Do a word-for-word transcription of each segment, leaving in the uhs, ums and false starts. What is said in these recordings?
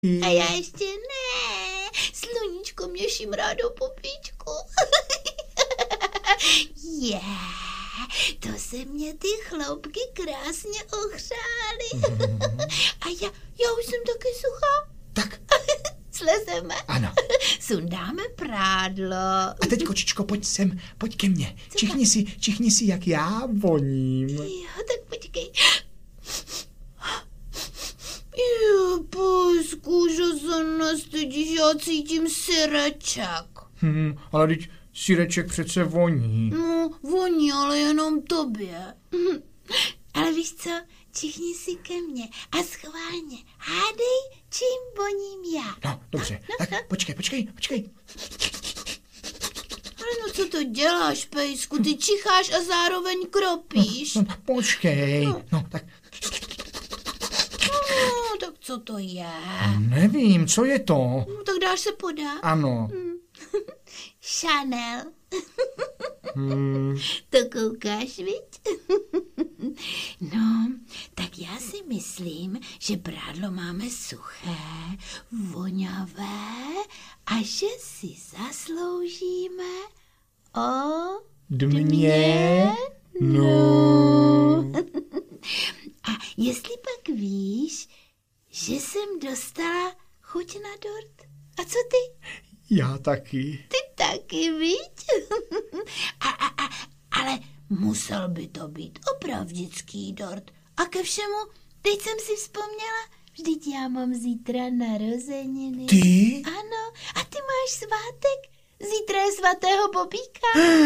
A já ještě ne. Sluníčko mě šimrá do popíčku. Je, yeah, to se mě ty chloupky krásně ohřály. A já, já už jsem taky suchá. Tak. Slezeme. Ano. Sundáme prádlo. A teď, kočičko, pojď sem, pojď ke mně. Čichni si, čichni si, jak já voním. Jo, tak počkej. Jo, Božku, že se nestydíš, já cítím syreček. Hmm, ale teď syreček přece voní. No, voní, ale jenom tobě. Ale víš co, čichni si ke mně a schválně hádej, čím voním já. No, dobře, no, tak no. počkej, počkej, počkej. Ale no co to děláš, pejsku, ty čicháš a zároveň kropíš. No, no počkej, no, no tak... No, tak co to je? Nevím, co je to? No, tak dáš se podat? Ano. Hmm. Chanel. Hmm. To koukáš, viď? No, tak já si myslím, že prádlo máme suché, voňavé a že si zasloužíme o dmě. No. no. A jestli pak víš, že jsem dostala chuť na dort. A co ty? Já taky. Ty taky, viď? a, a, a, ale musel by to být opravdický dort. A ke všemu, teď jsem si vzpomněla, vždyť já mám zítra narozeniny. Ty? Ano, a ty máš svátek. Zítra je svatého Bobíka.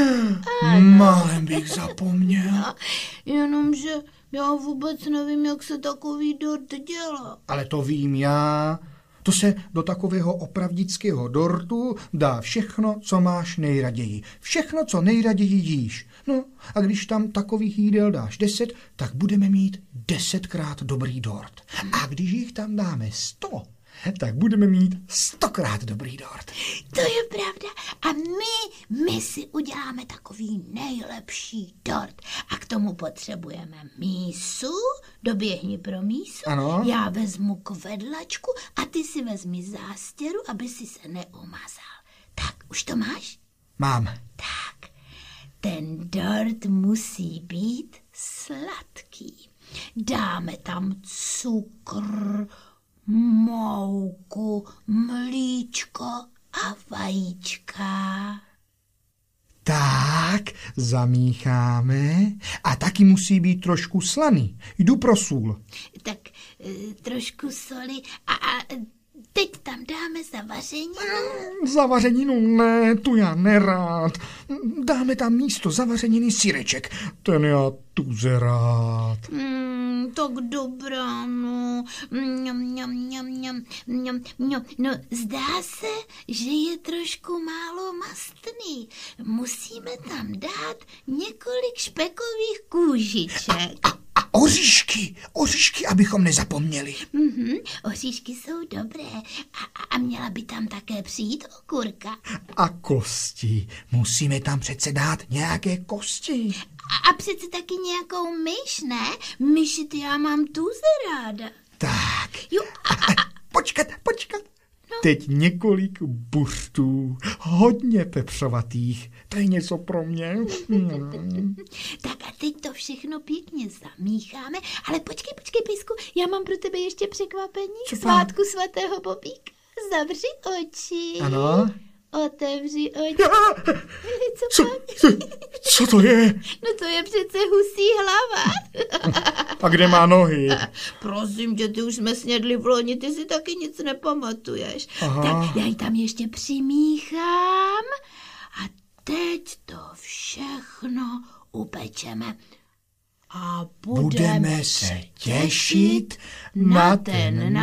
Málem bych zapomněl. No, jenomže já vůbec nevím, jak se takový dort dělá. Ale to vím já. To se do takového opravdického dortu dá všechno, co máš nejraději. Všechno, co nejraději jíš. No a když tam takových jídel dáš deset, tak budeme mít desetkrát dobrý dort. A když jich tam dáme sto, tak budeme mít stokrát dobrý dort. To je pravda. A my, my si uděláme takový nejlepší dort. A k tomu potřebujeme mísu. Doběhni pro mísu. Ano. Já vezmu kvedlačku a ty si vezmi zástěru, aby si se neumazal. Tak, už to máš? Mám. Tak, ten dort musí být sladký. Dáme tam cukr, mouku, mlíčko a vajíčka. Tak, zamícháme. A taky musí být trošku slaný. Jdu pro sůl. Tak e, trošku soli a, a teď tam dáme zavařeninu. Zavařeninu ne, tu já nerád. Dáme tam místo zavařeniny syreček. Ten já tuze rád. Mm, tak dobrá, no. Mňam, mňam, mňam, mňam, mňam, mňam. No, zdá se, že je trošku málo mastný. Musíme tam dát několik špekových kůžiček. A, a, a oříšky, oříšky, abychom nezapomněli. Mm-hmm, oříšky jsou dobré. A, a měla by tam také přijít okurka. A kosti. Musíme tam přece dát nějaké kosti. A, a přece taky nějakou myš, ne? Myši ty já mám tuze ráda. Tak. Jo, a, a, a. Počkat, počkat. No. Teď několik buřtů, hodně pepřovatých. To je něco pro mě. Hmm. Tak a teď to všechno pěkně zamícháme. Ale počkej, počkej, pejsku, já mám pro tebe ještě překvapení. Co Svátku svatého Bobíka. Zavři oči. Ano. Otevři oči. Co, co, pak? co, co to je? No to je přece husí hlava. A kde má nohy? Prosím tě, ty už jsme snědli v loni, ty si taky nic nepamatuješ. Aha. Tak já ji tam ještě přimíchám a teď to všechno upečeme. A budeme, budeme se těšit na ten